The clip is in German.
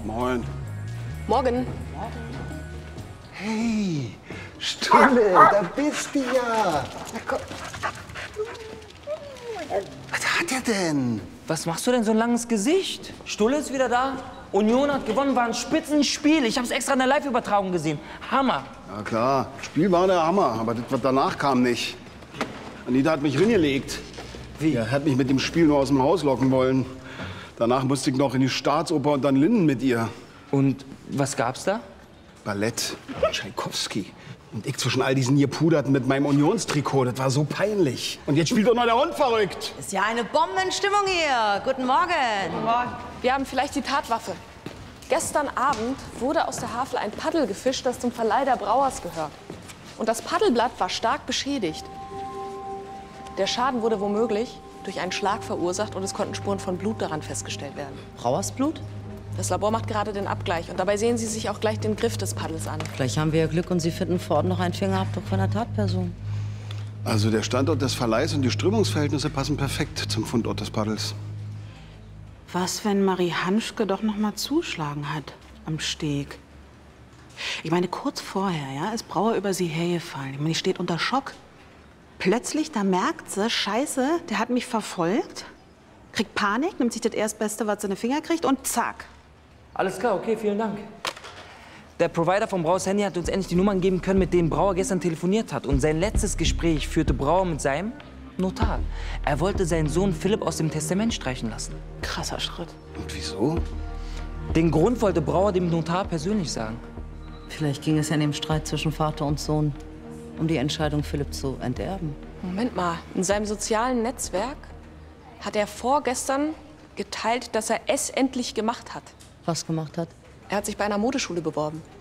Moin. Morgen. Hey, Stulle, da bist du ja. Na, komm. Was hat er denn? Was machst du denn so ein langes Gesicht? Stulle ist wieder da. Union hat gewonnen, war ein Spitzenspiel. Ich hab's extra in der Live-Übertragung gesehen. Hammer. Ja klar, Spiel war der Hammer, aber das, was danach kam, nicht. Anita hat mich reingelegt. Wie? Er hat mich mit dem Spiel nur aus dem Haus locken wollen. Danach musste ich noch in die Staatsoper und dann Linden mit ihr. Und was gab's da? Ballett, Tschaikowski. Und ich zwischen all diesen Gepuderten mit meinem Unionstrikot, das war so peinlich. Und jetzt spielt doch noch der Hund verrückt. Ist ja eine Bombenstimmung hier. Guten Morgen. Guten Morgen. Wir haben vielleicht die Tatwaffe. Gestern Abend wurde aus der Havel ein Paddel gefischt, das zum Verleih der Brauers gehört. Und das Paddelblatt war stark beschädigt. Der Schaden wurde womöglich durch einen Schlag verursacht und es konnten Spuren von Blut daran festgestellt werden. Brauersblut? Das Labor macht gerade den Abgleich und dabei sehen Sie sich auch gleich den Griff des Paddels an. Vielleicht haben wir ja Glück und Sie finden vor Ort noch einen Fingerabdruck von der Tatperson. Also der Standort des Verleihs und die Strömungsverhältnisse passen perfekt zum Fundort des Paddels. Was, wenn Marie Hanschke doch noch mal zuschlagen hat am Steg? Ich meine, kurz vorher, ja, ist Brauer über sie hergefallen. Ich meine, die steht unter Schock. Plötzlich, da merkt sie, Scheiße, der hat mich verfolgt, kriegt Panik, nimmt sich das Erstbeste, was sie in den Finger kriegt und zack. Alles klar, okay, vielen Dank. Der Provider von Brauers Handy hat uns endlich die Nummern geben können, mit denen Brauer gestern telefoniert hat. Und sein letztes Gespräch führte Brauer mit seinem Notar. Er wollte seinen Sohn Philipp aus dem Testament streichen lassen. Krasser Schritt. Und wieso? Den Grund wollte Brauer dem Notar persönlich sagen. Vielleicht ging es ja in dem Streit zwischen Vater und Sohn um die Entscheidung, Philipp zu enterben. Moment mal, in seinem sozialen Netzwerk hat er vorgestern geteilt, dass er es endlich gemacht hat. Was gemacht hat? Er hat sich bei einer Modeschule beworben.